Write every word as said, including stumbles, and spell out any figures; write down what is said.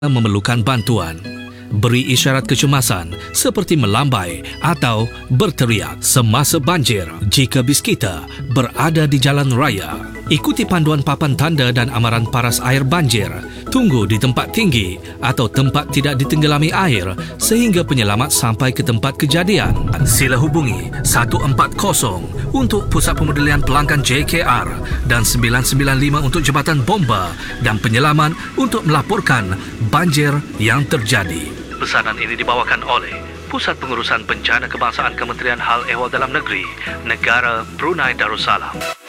memerlukan bantuan. Beri isyarat kecemasan seperti melambai atau berteriak semasa banjir jika bis kita berada di jalan raya. Ikuti panduan papan tanda dan amaran paras air banjir. Tunggu di tempat tinggi atau tempat tidak ditenggelami air sehingga penyelamat sampai ke tempat kejadian. Sila hubungi satu empat kosong untuk Pusat Pemodalian Pelanggan J K R dan sembilan sembilan lima untuk Jabatan Bomba dan Penyelaman untuk melaporkan banjir yang terjadi. Pesanan ini dibawakan oleh Pusat Pengurusan Bencana Kebangsaan Kementerian Hal Ehwal Dalam Negeri, Negara Brunei Darussalam.